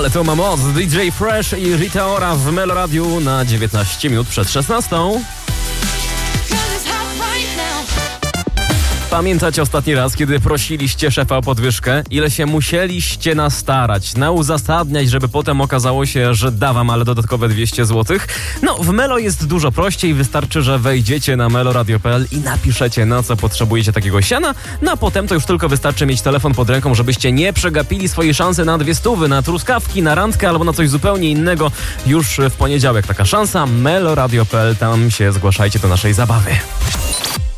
Ale to ma moc. DJ Fresh i Rita Ora w Meloradiu na 19 minut przed 16. Pamiętacie ostatni raz, kiedy prosiliście szefa o podwyżkę? Ile się musieliście nastarać, uzasadniać, żeby potem okazało się, że da wam ale dodatkowe 200 zł? No, w Melo jest dużo prościej. Wystarczy, że wejdziecie na meloradio.pl i napiszecie, na co potrzebujecie takiego siana. No a potem to już tylko wystarczy mieć telefon pod ręką, żebyście nie przegapili swojej szansy na 200, na truskawki, na randkę albo na coś zupełnie innego. Już w poniedziałek taka szansa. meloradio.pl, tam się zgłaszajcie do naszej zabawy.